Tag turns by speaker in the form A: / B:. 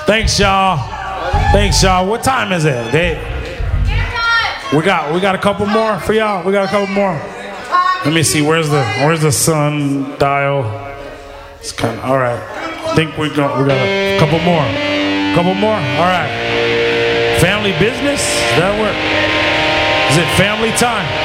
A: Thanks, y'all. Thanks, y'all. What time is it? We got a couple more for y'all. We got a couple more. Let me see. Where's the sun dial? It's kind of all right. I think we got a couple more. Couple more. All right. Family business. Does that work? Is it family time?